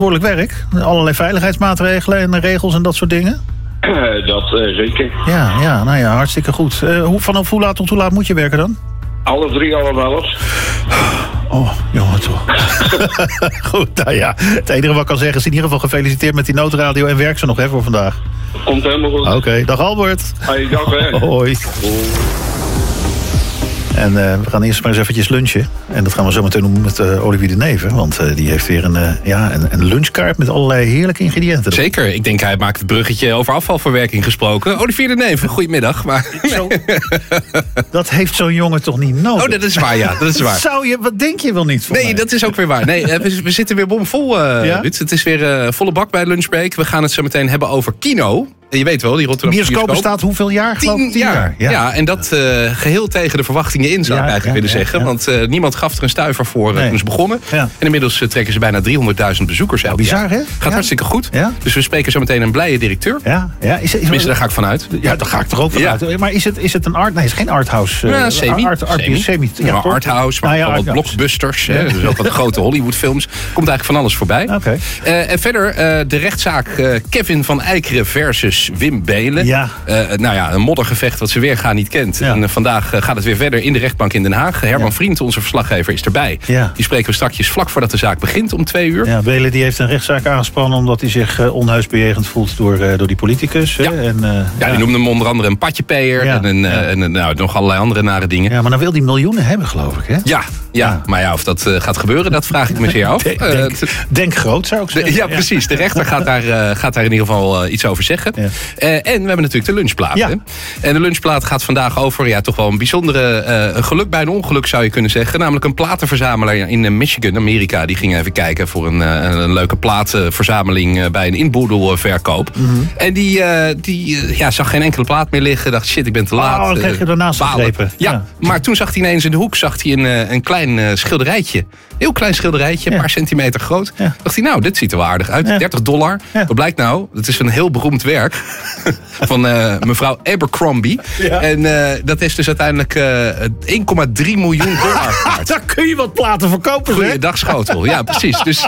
behoorlijk werk. Allerlei veiligheidsmaatregelen en regels en dat soort dingen. Dat zeker. Ja, nou ja, hartstikke goed. Vanaf hoe laat tot hoe laat moet je werken dan? Alle 3:30. Oh, jongen toch. Goed, nou ja. Het enige wat ik kan zeggen is in ieder geval gefeliciteerd met die noodradio en werk ze nog voor vandaag. Komt helemaal goed. Oké, dag Albert. Hey, dag hè. Hoi. En we gaan eerst maar eens eventjes lunchen. En dat gaan we zo meteen doen met Olivier de Neven. Want die heeft weer een lunchkaart met allerlei heerlijke ingrediënten. Zeker. Ik denk hij maakt het bruggetje over afvalverwerking gesproken. Olivier de Neven, goedemiddag. Maar... Dat heeft zo'n jongen toch niet nodig? Oh, dat is waar, ja. Dat is waar. Wat denk je wel niet van Nee, mij? dat is ook weer waar. Nee, we zitten weer bomvol, Ruud. Het is weer volle bak bij Lunchbreak. We gaan het zo meteen hebben over kino. Je weet wel, die Rotterdamse bioscoop bestaat hoeveel jaar? 10 jaar. Ja, en dat geheel tegen de verwachtingen in, zou ik eigenlijk willen zeggen. Ja. Want niemand gaf er een stuiver voor toen ze begonnen. Ja. En inmiddels trekken ze bijna 300.000 bezoekers elk jaar. Bizar, hè? Gaat hartstikke goed. Ja. Dus we spreken zo meteen een blije directeur. Tenminste, daar ga ik vanuit. Ja, daar ga ik toch ook vanuit. Ja. Maar is het een art? Nee, het is geen arthouse. Semi. Ja, arthouse, maar ook blockbusters. Ja. Dus ook wat grote Hollywoodfilms. Komt eigenlijk van alles voorbij. Okay. En verder de rechtszaak Kevin van Eikeren versus Wim Beelen. Ja. Een moddergevecht wat ze weer gaan niet kent. Ja. En vandaag gaat het weer verder in de rechtbank in Den Haag. Herman Vriend, onze verslaggever, is erbij. Ja. Die spreken we straks vlak voordat de zaak begint om 2 uur. Ja, Beelen die heeft een rechtszaak aangespannen omdat hij zich onheus bejegend voelt door die politicus. Ja. Die noemde hem onder andere een patjepeer en nog allerlei andere nare dingen. Ja, maar dan wil hij miljoenen hebben, geloof ik, hè? Ja. Maar ja, of dat gaat gebeuren, dat vraag ik me zeer af. Denk groot, zou ik zeggen. Ja, precies. De rechter gaat daar in ieder geval iets over zeggen. Ja. En we hebben natuurlijk de lunchplaat. Ja. Hè? En de lunchplaat gaat vandaag over toch wel een bijzondere geluk bij een ongeluk, zou je kunnen zeggen. Namelijk een platenverzamelaar in Michigan, Amerika. Die ging even kijken voor een leuke platenverzameling bij een inboedelverkoop. Mm-hmm. En die zag geen enkele plaat meer liggen. Dacht, shit, ik ben te laat. Dan kreeg je daarnaast gegrepen. Ja, maar toen zag hij ineens in de hoek een klein schilderijtje. Heel klein schilderijtje, een paar centimeter groot. Ja. Dacht hij, dit ziet er wel aardig uit. $30. Ja. Wat blijkt nou? Het is een heel beroemd werk van mevrouw Abercrombie. Ja. En dat is dus uiteindelijk $1,3 miljoen waard. Daar kun je wat platen verkopen. Goeiedag, schotel. Ja, precies. Dus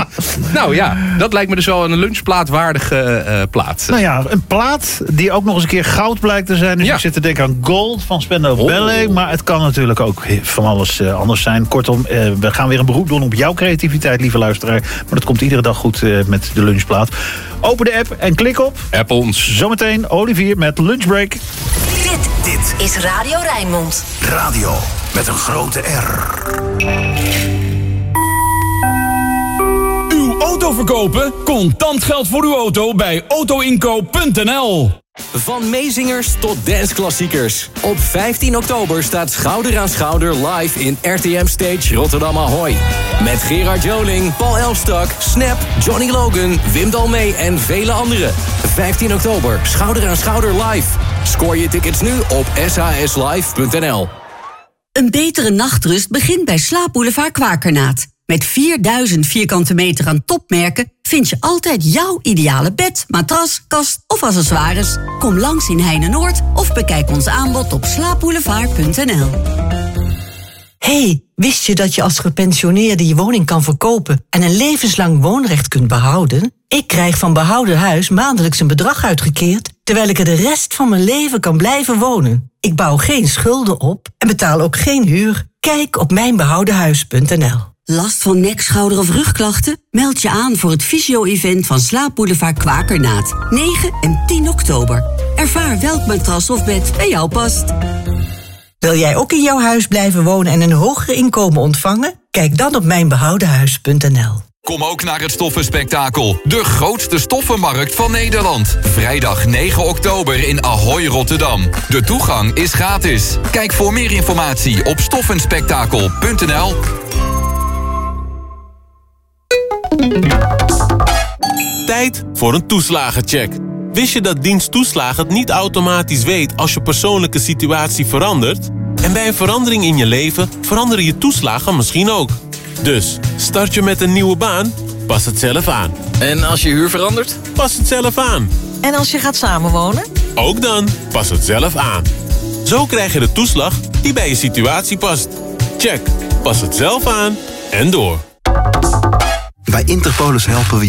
dat lijkt me dus wel een lunchplaatwaardige plaat. Nou ja, een plaat die ook nog eens een keer goud blijkt te zijn. Dus ik zit te denken aan Gold van Spandau Ballet. Maar het kan natuurlijk ook van alles anders zijn. Kortom, we gaan weer een beroep doen op jouw creativiteit, lieve luisteraar. Maar dat komt iedere dag goed met de lunchplaat. Open de app en klik op. App ons. Zometeen Olivier met Lunchbreak. Dit is Radio Rijnmond. Radio met een grote R. Uw auto verkopen? Contant geld voor uw auto bij autoinkoop.nl. Van meezingers tot danceklassiekers. Op 15 oktober staat Schouder aan Schouder live in RTM Stage Rotterdam Ahoy. Met Gerard Joling, Paul Elfstak, Snap, Johnny Logan, Wim Dalmee en vele anderen. 15 oktober, Schouder aan Schouder live. Scoor je tickets nu op saslive.nl. Een betere nachtrust begint bij Slaapboulevard Kwakernaat. Met 4000 vierkante meter aan topmerken vind je altijd jouw ideale bed, matras, kast of accessoires. Kom langs in Heine-Noord of bekijk ons aanbod op slaapboulevard.nl. Hey, wist je dat je als gepensioneerde je woning kan verkopen en een levenslang woonrecht kunt behouden? Ik krijg van Behouden Huis maandelijks een bedrag uitgekeerd, terwijl ik er de rest van mijn leven kan blijven wonen. Ik bouw geen schulden op en betaal ook geen huur. Kijk op mijnbehoudenhuis.nl. Last van nek, schouder of rugklachten? Meld je aan voor het fysio-event van Slaapboulevard Kwakernaat. 9 en 10 oktober. Ervaar welk matras of bed bij jou past. Wil jij ook in jouw huis blijven wonen en een hoger inkomen ontvangen? Kijk dan op mijnbehoudenhuis.nl. Kom ook naar het Stoffenspektakel. De grootste stoffenmarkt van Nederland. Vrijdag 9 oktober in Ahoy, Rotterdam. De toegang is gratis. Kijk voor meer informatie op stoffenspektakel.nl. Tijd voor een toeslagencheck. Wist je dat dienst toeslagen het niet automatisch weet als je persoonlijke situatie verandert? En bij een verandering in je leven veranderen je toeslagen misschien ook. Dus, start je met een nieuwe baan? Pas het zelf aan. En als je huur verandert? Pas het zelf aan. En als je gaat samenwonen? Ook dan, pas het zelf aan. Zo krijg je de toeslag die bij je situatie past. Check, pas het zelf aan en door. Bij Interpolis helpen we